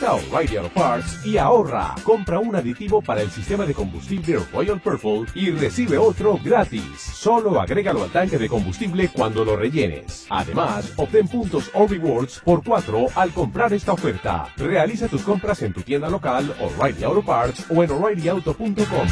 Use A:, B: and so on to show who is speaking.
A: Visita O'Reilly Auto Parts y ahorra. Compra un aditivo para el sistema de combustible Royal Purple y recibe otro gratis. Solo agrégalo al tanque de combustible cuando lo rellenes. Además, obtén puntos o rewards por 4 al comprar esta oferta. Realiza tus compras en tu tienda local, O'Reilly Auto Parts o en O'ReillyAuto.com.